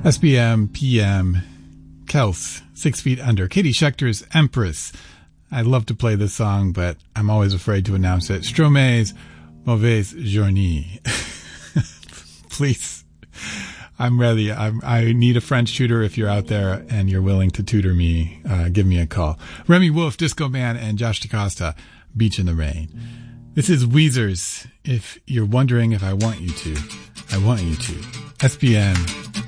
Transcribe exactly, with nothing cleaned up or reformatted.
S B M, P M, Kels, Six Feet Under, Katie Schechter's Empress. I love to play this song, but I'm always afraid to announce it. Stromae's Mauvaise Journée. Please, I'm ready. I'm, I need a French tutor. If you're out there and you're willing to tutor me, uh, give me a call. Remy Wolf, Disco Man, and Josh DaCosta, Beach in the Rain. This is Weezer's If You're Wondering If I Want You To, I Want You To. S B M.